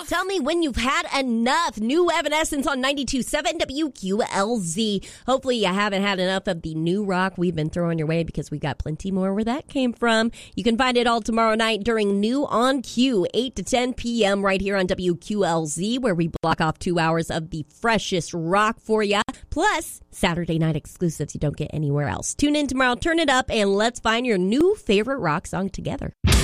Tell me when you've had enough. New Evanescence on 92.7 WQLZ. Hopefully you haven't had enough of the new rock we've been throwing your way because we got plenty more where that came from. You can find it all tomorrow night during New on Q, 8 to 10 p.m. right here on WQLZ, where we block off 2 hours of the freshest rock for you. Plus, Saturday night exclusives you don't get anywhere else. Tune in tomorrow, turn it up, and let's find your new favorite rock song together.